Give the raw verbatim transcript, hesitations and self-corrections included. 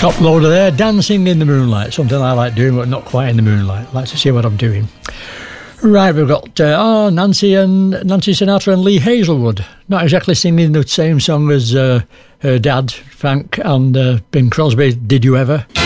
Top loader there, Dancing in the Moonlight, something I like doing but not quite in the moonlight. I like to see what I'm doing. Right, we've got uh, oh, Nancy and Nancy Sinatra and Lee Hazelwood, not exactly singing the same song as uh, her dad Frank and uh, Bing Crosby, Did You Ever?